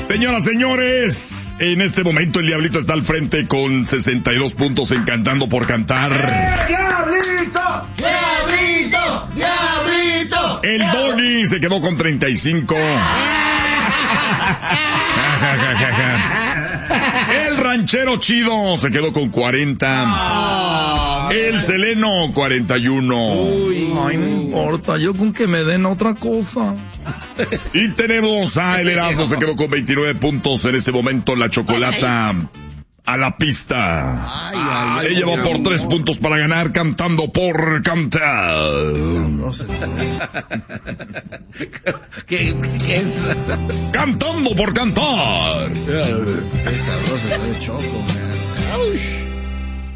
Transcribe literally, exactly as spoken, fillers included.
Señoras, señores, en este momento el Diablito está al frente con sesenta y dos puntos en Cantando por Cantar. ¡Eh, Diablito! ¡Diablito! ¡Diablito! El Doggy se quedó con treinta y cinco. El Ranchero Chido se quedó con cuarenta. El Seleno, cuarenta y uno. Ay, no importa, yo con que me den otra cosa. Y tenemos a El Erasmo, se quedó con veintinueve puntos. En este momento la Chocolata a la pista. Ay, ay, Ella va por tres puntos para ganar Cantando por Cantar. ¿Qué, qué es? Cantando por Cantar. Qué sabroso está el choco, man.